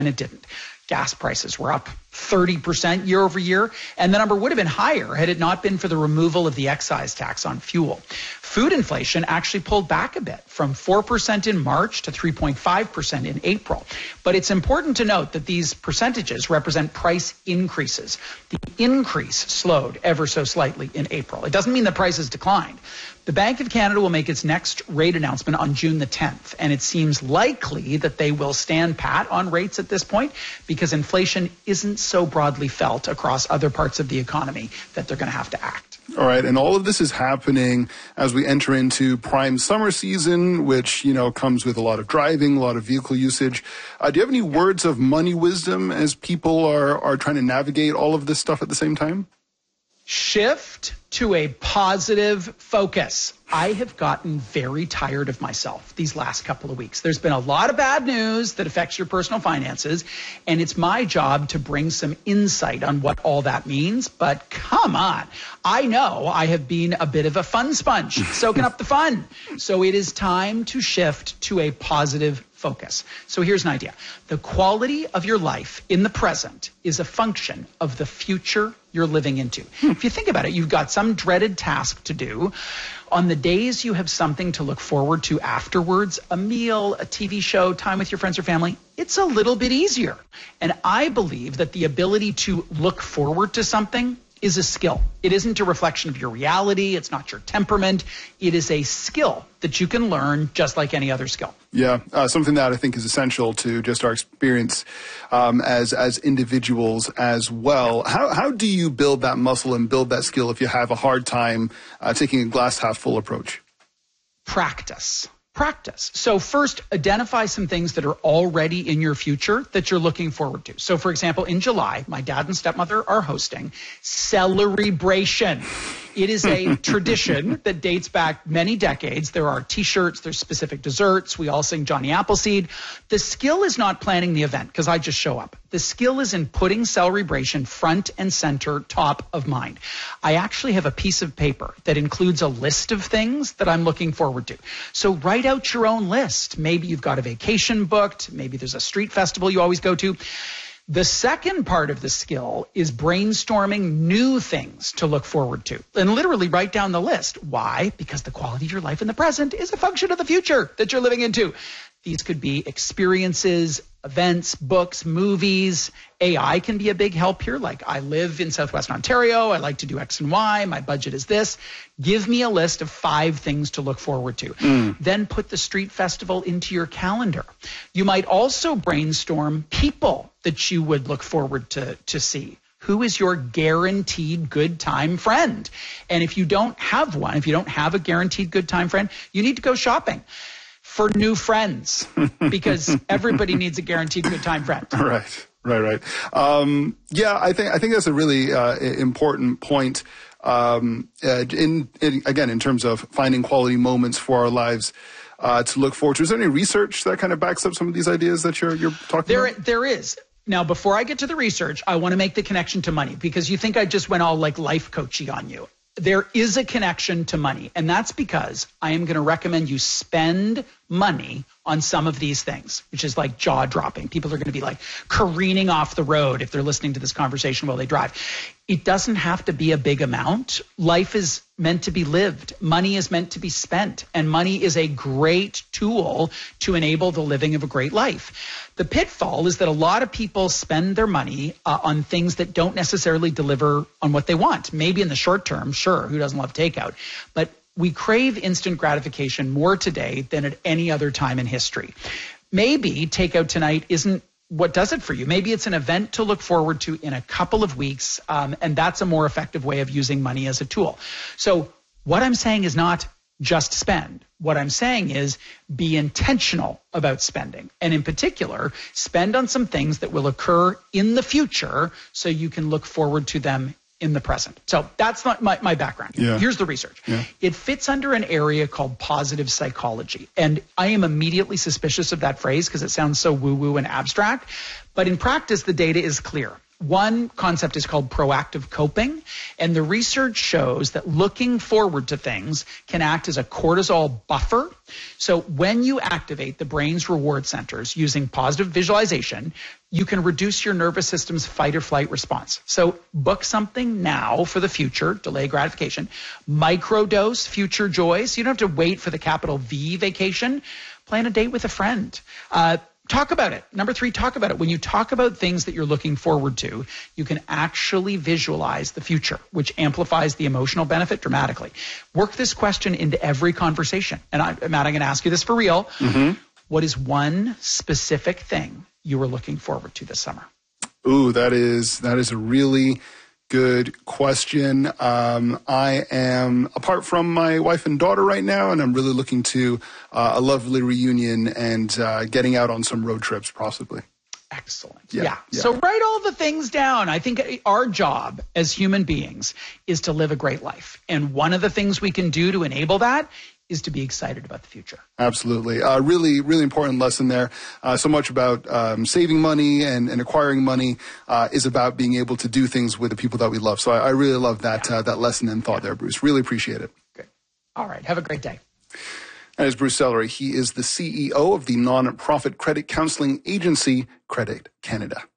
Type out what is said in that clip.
it didn't. Gas prices were up 30% year over year, and the number would have been higher had it not been for the removal of the excise tax on fuel. Food inflation actually pulled back a bit from 4% in March to 3.5% in April. But it's important to note that these percentages represent price increases. The increase slowed ever so slightly in April. It doesn't mean the prices declined. The Bank of Canada will make its next rate announcement on June the 10th, and it seems likely that they will stand pat on rates at this point because inflation isn't so broadly felt across other parts of the economy that they're going to have to act. All right, and all of this is happening as we enter into prime summer season, which, comes with a lot of driving, a lot of vehicle usage. Do you have any words of money wisdom as people are trying to navigate all of this stuff at the same time? Shift to a positive focus. I have gotten very tired of myself these last couple of weeks. There's been a lot of bad news that affects your personal finances, and it's my job to bring some insight on what all that means. But come on, I know I have been a bit of a fun sponge, soaking up the fun. So it is time to shift to a positive focus. So here's an idea. The quality of your life in the present is a function of the future you're living into. If you think about it, you've got some dreaded task to do. On the days you have something to look forward to afterwards, a meal, a TV show, time with your friends or family, it's a little bit easier. And I believe that the ability to look forward to something is a skill. It isn't a reflection of your reality. It's not your temperament. It is a skill that you can learn just like any other skill. Yeah, something that I think is essential to just our experience as individuals as well. How do you build that muscle and build that skill if you have a hard time taking a glass half full approach? Practice. So first, identify some things that are already in your future that you're looking forward to. So for example, in July, my dad and stepmother are hosting Celebration. It is a tradition that dates back many decades. There are T-shirts, there's specific desserts. We all sing Johnny Appleseed. The skill is not planning the event because I just show up. The skill is in putting Celebration front and center, top of mind. I actually have a piece of paper that includes a list of things that I'm looking forward to. So write out your own list. Maybe you've got a vacation booked. Maybe there's a street festival you always go to. The second part of the skill is brainstorming new things to look forward to and literally write down the list. Why? Because the quality of your life in the present is a function of the future that you're living into. These could be experiences, events, books, movies. AI can be a big help here. Like, I live in Southwestern Ontario. I like to do X and Y. My budget is this. Give me a list of 5 things to look forward to. Then put the street festival into your calendar. You might also brainstorm people that you would look forward to see. Who is your guaranteed good time friend? And if you don't have one, if you don't have a guaranteed good time friend, you need to go shopping for new friends because everybody needs a guaranteed good time friend. Right. Yeah, I think that's a really important point. In terms of finding quality moments for our lives to look forward to. Is there any research that kind of backs up some of these ideas that you're talking about? There is. Now, before I get to the research, I want to make the connection to money because you think I just went all like life coachy on you. There is a connection to money, and that's because I am going to recommend you spend money on some of these things, which is like jaw-dropping. People are going to be like careening off the road if they're listening to this conversation while they drive. It doesn't have to be a big amount. Life is meant to be lived. Money is meant to be spent, and money is a great tool to enable the living of a great life. The pitfall is that a lot of people spend their money on things that don't necessarily deliver on what they want. Maybe in the short term, sure, who doesn't love takeout? But we crave instant gratification more today than at any other time in history. Maybe takeout tonight isn't what does it for you. Maybe it's an event to look forward to in a couple of weeks, and that's a more effective way of using money as a tool. So what I'm saying is not just spend. What I'm saying is be intentional about spending. And in particular, spend on some things that will occur in the future so you can look forward to them in the present. So that's not my background. Yeah. Here's the research. Yeah. It fits under an area called positive psychology. And I am immediately suspicious of that phrase because it sounds so woo-woo and abstract. But in practice, the data is clear. One concept is called proactive coping, and the research shows that looking forward to things can act as a cortisol buffer. So when you activate the brain's reward centers using positive visualization, you can reduce your nervous system's fight or flight response. So book something now for the future, delay gratification, microdose future joys. You don't have to wait for the capital V vacation. Plan a date with a friend. Talk about it. Number 3, talk about it. When you talk about things that you're looking forward to, you can actually visualize the future, which amplifies the emotional benefit dramatically. Work this question into every conversation. And Matt, I'm going to ask you this for real. Mm-hmm. What is one specific thing you are looking forward to this summer? Ooh, that is a really good question. I am apart from my wife and daughter right now, and I'm really looking to a lovely reunion and getting out on some road trips, possibly. Excellent. Yeah. So write all the things down. I think our job as human beings is to live a great life. And one of the things we can do to enable that is to be excited about the future. Absolutely. Really, really important lesson there. So much about saving money and acquiring money is about being able to do things with the people that we love. So I really love that that lesson and thought there, Bruce. Really appreciate it. Good. All right. Have a great day. That is Bruce Sellery. He is the CEO of the non-profit credit counseling agency, Credit Canada.